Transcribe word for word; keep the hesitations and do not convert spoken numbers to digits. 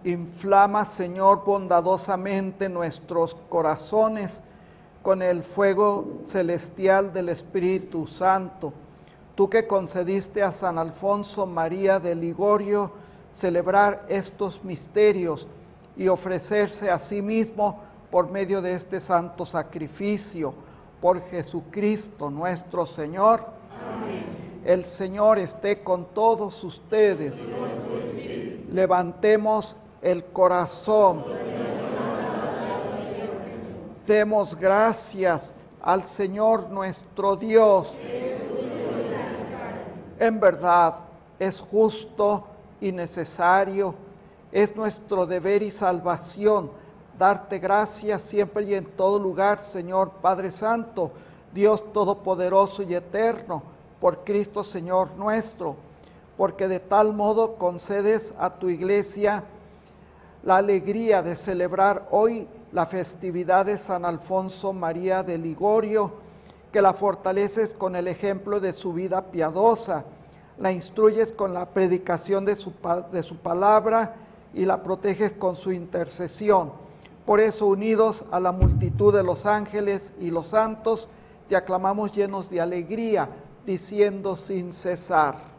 Inflama, Señor, bondadosamente nuestros corazones con el fuego celestial del Espíritu Santo. Tú que concediste a San Alfonso María de Ligorio celebrar estos misterios y ofrecerse a sí mismo por medio de este santo sacrificio, por Jesucristo nuestro Señor. Amén. El Señor esté con todos ustedes. Levantemos el corazón. Demos gracias al Señor nuestro Dios. En verdad, es justo y necesario, es nuestro deber y salvación darte gracias siempre y en todo lugar, Señor Padre Santo, Dios Todopoderoso y Eterno, por Cristo Señor nuestro, porque de tal modo concedes a tu Iglesia la alegría de celebrar hoy la festividad de San Alfonso María de Ligorio, que la fortaleces con el ejemplo de su vida piadosa, la instruyes con la predicación de su, de su palabra y la proteges con su intercesión. Por eso, unidos a la multitud de los ángeles y los santos, te aclamamos llenos de alegría, diciendo sin cesar: